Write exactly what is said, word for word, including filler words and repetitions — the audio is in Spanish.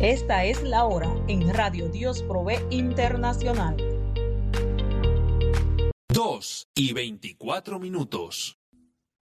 Esta es la hora en Radio Dios Provee Internacional. Dos y veinticuatro minutos.